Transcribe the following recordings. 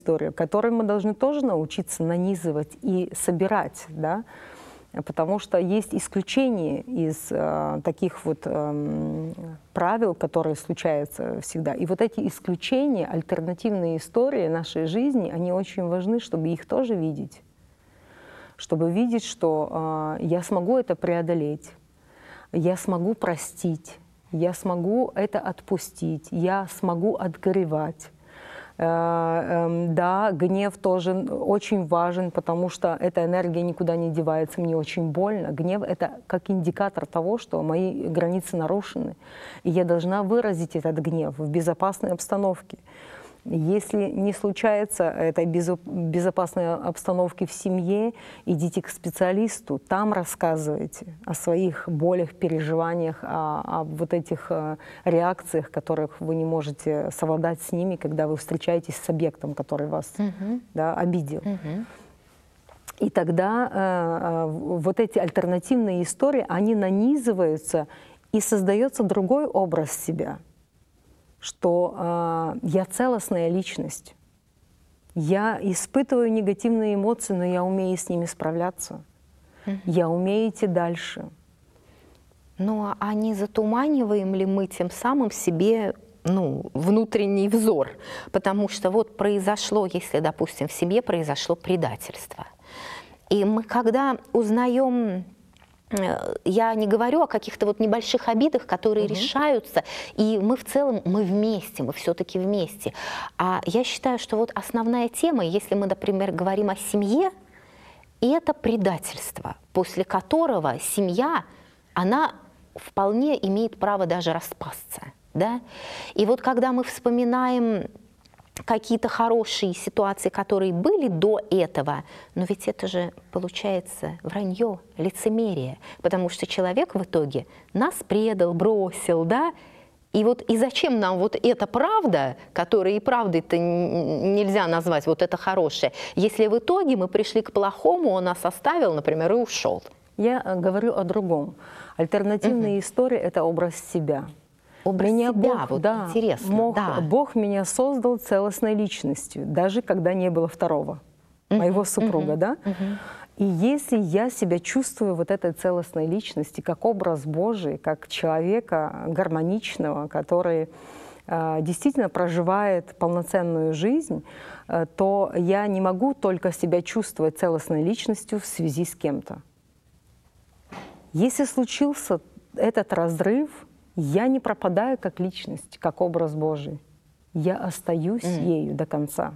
история, которую мы должны тоже научиться нанизывать и собирать, да? Потому что есть исключения из таких вот правил, которые случаются всегда. И вот эти исключения, альтернативные истории нашей жизни, они очень важны, чтобы их тоже видеть. Чтобы видеть, что я смогу это преодолеть, я смогу простить, я смогу это отпустить, я смогу отгоревать. Да, гнев тоже очень важен, потому что эта энергия никуда не девается, мне очень больно. Гнев — это как индикатор того, что мои границы нарушены, и я должна выразить этот гнев в безопасной обстановке. Если не случается этой безопасной обстановки в семье, идите к специалисту, там рассказывайте о своих болях, переживаниях, о вот этих реакциях, которых вы не можете совладать с ними, когда вы встречаетесь с объектом, который вас да, обидел. И тогда вот эти альтернативные истории, они нанизываются, и создается другой образ себя, что я целостная личность, я испытываю негативные эмоции, но я умею с ними справляться, я умею идти дальше. Ну, а не затуманиваем ли мы тем самым себе, ну, внутренний взор? Потому что вот произошло, если, допустим, в семье произошло предательство, и мы когда узнаем... Я не говорю о каких-то вот небольших обидах, которые решаются, и мы в целом, мы вместе, мы все-таки вместе. А я считаю, что вот основная тема, если мы, например, говорим о семье, это предательство, после которого семья, она вполне имеет право даже распасться. Да? И вот когда мы вспоминаем какие-то хорошие ситуации, которые были до этого, но ведь это же получается вранье, лицемерие, потому что человек в итоге нас предал, бросил, да? И вот и зачем нам вот эта правда, которая и правдой-то нельзя назвать, вот это хорошее, если в итоге мы пришли к плохому, он нас оставил, например, и ушел. Я говорю о другом. Альтернативная история — это образ себя. Образ себя, Бог, вот да, интересно. Бог меня создал целостной личностью, даже когда не было второго, моего супруга, да? И если я себя чувствую вот этой целостной личности, как образ Божий, как человека гармоничного, который действительно проживает полноценную жизнь, то я не могу только себя чувствовать целостной личностью в связи с кем-то. Если случился этот разрыв, я не пропадаю как личность, как образ Божий. Я остаюсь ею до конца.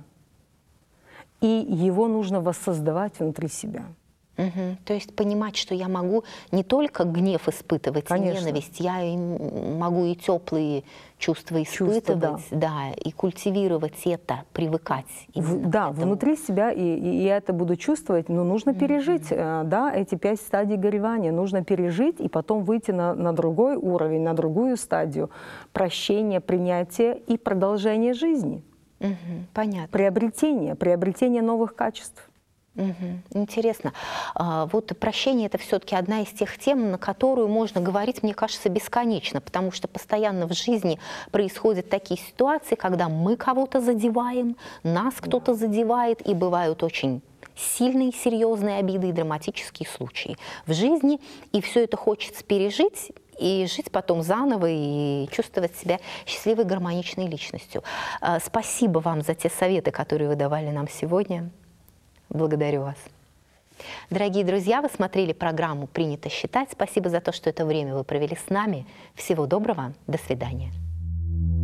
И его нужно воссоздавать внутри себя. То есть понимать, что я могу не только гнев испытывать, конечно, и ненависть, я могу и теплые чувства испытывать, да, и культивировать это, привыкать. Да, внутри себя, и я это буду чувствовать, но нужно пережить, да, эти 5 стадий горевания, нужно пережить и потом выйти на другой уровень, на другую стадию прощения, принятия и продолжения жизни. Понятно. Приобретение новых качеств. Интересно. Вот прощение — это все-таки одна из тех тем, на которую можно говорить, мне кажется, бесконечно, потому что постоянно в жизни происходят такие ситуации, когда мы кого-то задеваем, нас кто-то задевает, и бывают очень сильные, серьезные обиды и драматические случаи в жизни, и все это хочется пережить, и жить потом заново, и чувствовать себя счастливой, гармоничной личностью. Спасибо вам за те советы, которые вы давали нам сегодня. Благодарю вас. Дорогие друзья, вы смотрели программу «Принято считать». Спасибо за то, что это время вы провели с нами. Всего доброго. До свидания.